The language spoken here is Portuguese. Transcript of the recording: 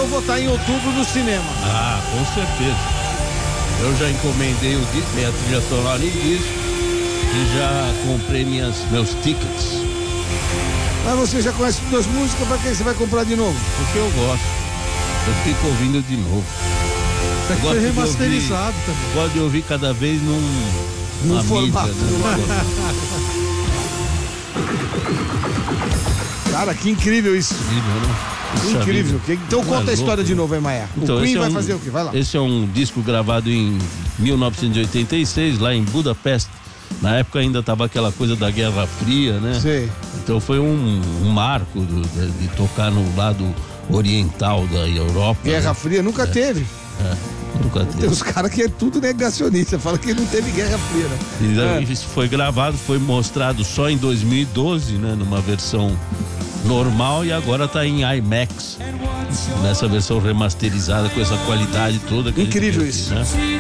eu vou estar em outubro no cinema. Ah, com certeza. Eu já encomendei minha trilha sonora em disco e já comprei meus tickets. Mas você já conhece todas as músicas, pra que você vai comprar de novo? Porque eu gosto. Eu fico ouvindo de novo. Tem que ser remasterizado também. Gosto de ouvir cada vez num formato. Mídia, né? Cara, que incrível isso. Incrível. Então conta a história de novo aí, Maia. Então, o Queen vai fazer o quê? Vai lá. Esse é um disco gravado em 1986, lá em Budapeste. Na época ainda tava aquela coisa da Guerra Fria, né? Sei. Então foi um marco de tocar no lado oriental da Europa. Guerra né? Fria nunca teve. Nunca teve. Tem os caras que é tudo negacionista, fala que não teve Guerra Fria, né? Isso foi gravado, foi mostrado só em 2012, né? Numa versão normal, e agora tá em IMAX, nessa versão remasterizada com essa qualidade toda. Incrível isso. Né?